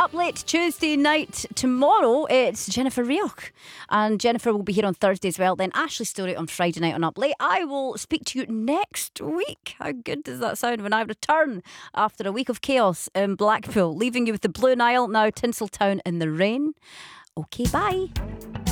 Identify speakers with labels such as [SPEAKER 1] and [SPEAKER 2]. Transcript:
[SPEAKER 1] Up Late Tuesday night. Tomorrow it's Jennifer Rioch, and Jennifer will be here on Thursday as well. Then Ashley Story on Friday night on Up Late. I will speak to you next week. How good does that sound when I return after a week of chaos in Blackpool, leaving you with the Blue Nile, now Tinseltown in the rain. Okay, bye.